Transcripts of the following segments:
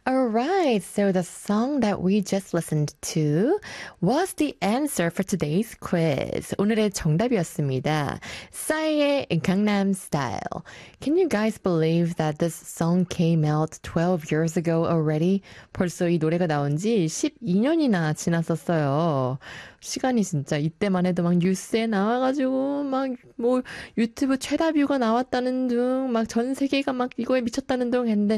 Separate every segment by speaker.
Speaker 1: Alright, so the song that we just listened to was the answer for today's quiz. 오늘의 정답이었습니다. 싸이의 Gangnam Style. Can you guys believe that this song came out 12 years ago already? 벌써 이 노래가 나온 지 12년이나 지났었어요. 시간이 진짜 이때만 해도 막 뉴스에 나와가지고 막 뭐 유튜브 최다 뷰가 나왔다는 둥 막 전 세계가 막 이거에 미쳤다는 둥 했는데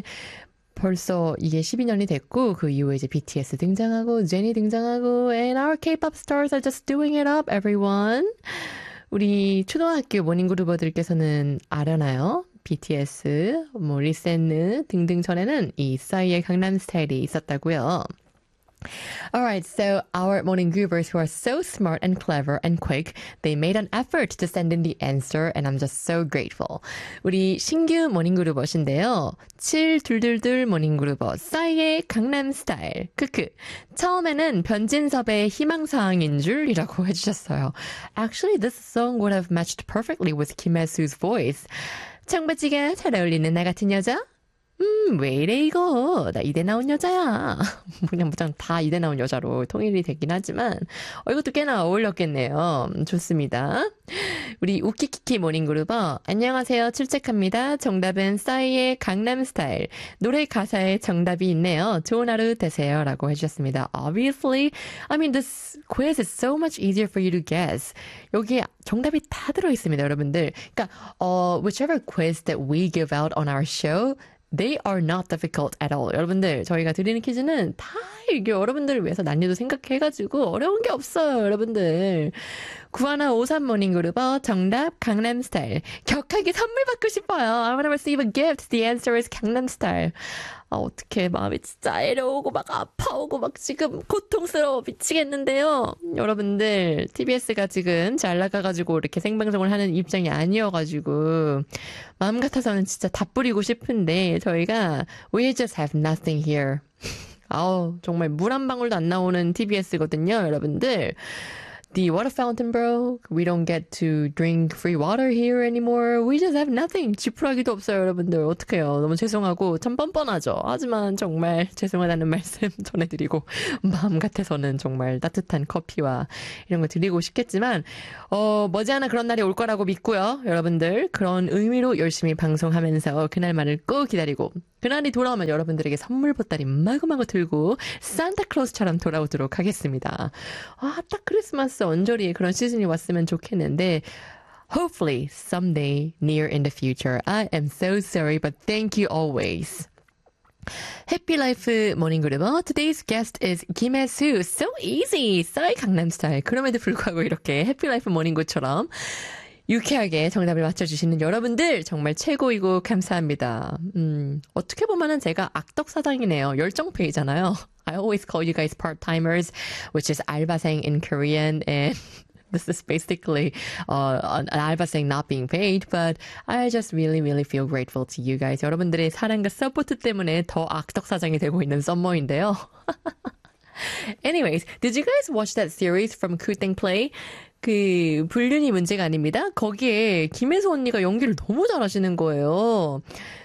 Speaker 1: 벌써 이게 12년이 됐고 그 이후에 이제 BTS 등장하고 제니 등장하고 and our K-pop stars are just doing it up everyone. 우리 초등학교 모닝그룹어들께서는 아려나요? BTS, 뭐 리센느 등등 전에는 이 싸이의 강남 스타일이 있었다고요. Alright, so our morning groovers who are so smart and clever and quick, they made an effort to send in the answer and I'm just so grateful. 우리 신규 모닝 그루버신데요. 7222 모닝 그루버 싸이의 강남 스타일. 크크. 처음에는 변진섭의 희망사항인 줄이라고 해주셨어요. Actually, this song would have matched perfectly with Kim Hae-soo's voice. 청바지가 잘 어울리는 나 같은 여자? 왜 이래 이거 나 이대 나온 여자야. 그냥 다 이대 나온 여자로 통일이 되긴 하지만 이것도 꽤나 어울렸겠네요. 좋습니다. 우리 우키키키 모닝그룹어 안녕하세요. 출첵합니다. 정답은 싸이의 강남스타일. 노래 가사에 정답이 있네요. 좋은 하루 되세요 라고 해주셨습니다. Obviously, I mean this quiz is so much easier for you to guess. 여기에 정답이 다 들어있습니다. 여러분들. 그러니까 whichever quiz that we give out on our show They are not difficult at all. 여러분들, 저희가 드리는 퀴즈는 다 이게 여러분들을 위해서 난이도 생각해가지고 어려운 게 없어요, 여러분들. 9153 모닝그룹어 정답 강남스타일. 격하게 선물 받고 싶어요. I want to receive a gift. The answer is 강남스타일. 어떡해. 마음이 진짜 애려오고 막 아파오고 막 지금 고통스러워 미치겠는데요. 여러분들, TBS가 지금 잘 나가가지고 이렇게 생방송을 하는 입장이 아니어가지고 마음 같아서는 진짜 다 뿌리고 싶은데 저희가 We just have nothing here. 정말 물 한 방울도 안 나오는 TBS거든요, 여러분들. The water fountain broke. We don't get to drink free water here anymore. We just have nothing. 지푸라기도 없어요, 여러분들. 어떡해요. 너무 죄송하고 참 뻔뻔하죠. 하지만 정말 죄송하다는 말씀 전해드리고 마음 같아서는 정말 따뜻한 커피와 이런 거 드리고 싶겠지만 머지않아 그런 날이 올 거라고 믿고요. 여러분들 그런 의미로 열심히 방송하면서 그날만을 꼭 기다리고 그날이 돌아오면 여러분들에게 선물 보따리 마구마구 들고 산타클로스처럼 돌아오도록 하겠습니다. 딱 크리스마스 언저리에 그런 시즌이 왔으면 좋겠는데 Hopefully someday near in the future. I am so sorry, but thank you always. Happy Life 모닝 그룹어 Today's guest is Kim Hae-soo. So easy. 싸이 강남 스타일. 그럼에도 불구하고 이렇게 Happy Life 모닝구처럼 유쾌하게 정답을 맞춰주시는 여러분들 정말 최고이고 감사합니다. 어떻게 보면은 제가 악덕사장이네요. 열정페이잖아요. I always call you guys part-timers, which is 알바생 in Korean, and this is basically an 알바생 not being paid, but I just really, really feel grateful to you guys. 여러분들의 사랑과 서포트 때문에 더 악덕사장이 되고 있는 썸머인데요. Anyways, did you guys watch that series from Kooting Play? 그 불륜이 문제가 아닙니다. 거기에 김혜수 언니가 연기를 너무 잘하시는 거예요.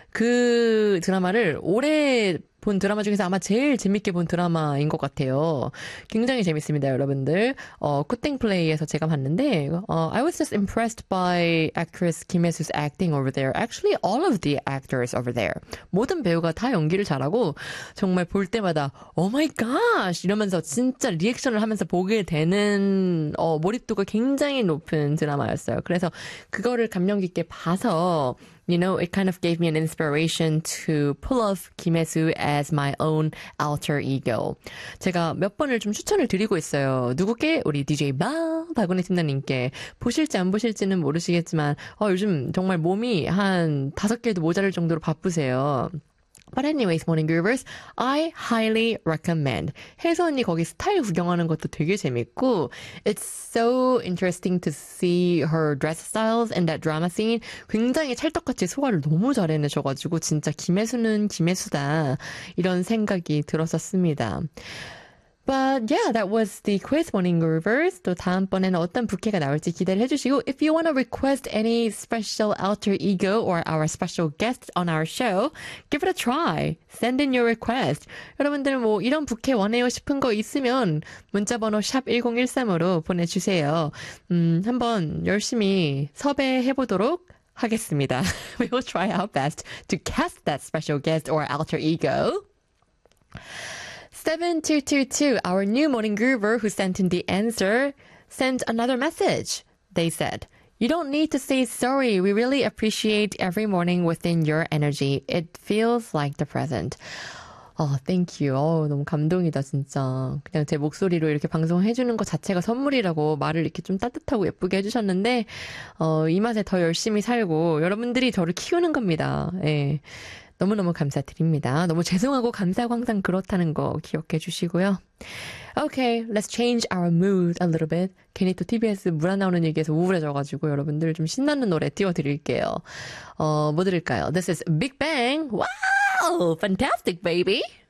Speaker 1: 그 드라마를 올해 본 드라마 중에서 아마 제일 재밌게 본 드라마인 것 같아요. 굉장히 재밌습니다, 여러분들. 쿠땡 플레이에서 제가 봤는데, I was just impressed by actress Kim Hae-soo's acting over there. Actually, all of the actors over there. 모든 배우가 다 연기를 잘하고, 정말 볼 때마다, Oh my gosh! 이러면서 진짜 리액션을 하면서 보게 되는, 몰입도가 굉장히 높은 드라마였어요. 그래서 그거를 감명 깊게 봐서, You know, it kind of gave me an inspiration to pull off Kim Hae-soo as my own alter ego. 제가 몇 번을 좀 추천을 드리고 있어요. 누구께? 우리 DJ 박은혜 팀장님께. 보실지 안 보실지는 모르시겠지만 요즘 정말 몸이 한 5개도 모자랄 정도로 바쁘세요. But anyways, morning groovers, I highly recommend. 혜수 언니 거기 스타일 구경하는 것도 되게 재밌고, it's so interesting to see her dress styles in that drama scene. 굉장히 찰떡같이 소화를 너무 잘 해내셔가지고 진짜 김혜수는 김혜수다 이런 생각이 들었었습니다. But yeah, that was the quiz morning groovers. 또 다음번에는 어떤 부캐가 나올지 기대를 해주시고 if you want to request any special alter ego or our special guests on our show, give it a try. Send in your request. 여러분들 뭐 이런 부캐 원해요 싶은 거 있으면 문자번호 샵 1013으로 보내주세요. 한번 열심히 섭외해보도록 하겠습니다. We will try our best to cast that special guest or alter ego. 7222, our new morning groover who sent in the answer, sent another message. They said, you don't need to say sorry. We really appreciate every morning within your energy. It feels like the present. thank you. 너무 감동이다, 진짜. 그냥 제 목소리로 이렇게 방송해주는 것 자체가 선물이라고 말을 이렇게 좀 따뜻하고 예쁘게 해주셨는데, 이 맛에 더 열심히 살고, 여러분들이 저를 키우는 겁니다. 예. 너무너무 감사드립니다. 너무 죄송하고 감사하고 항상 그렇다는 거 기억해 주시고요. Okay, let's change our mood a little bit. 괜히 또 TBS 물 안 나오는 얘기에서 우울해져가지고 여러분들 좀 신나는 노래 띄워드릴게요. 뭐 들을까요? This is Big Bang. Wow! Fantastic, baby!